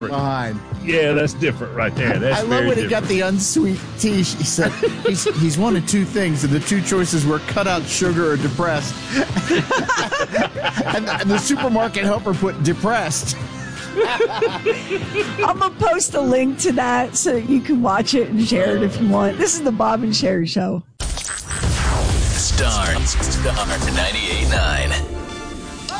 behind. Yeah, that's different right there. That's I love when he different. got the unsweet tea. He said he's one of two things, and the two choices were cut out sugar or depressed. and the supermarket helper put depressed. I'm going to post a link to that so that you can watch it and share it if you want. This is the Bob and Sherry Show. Star 98.9.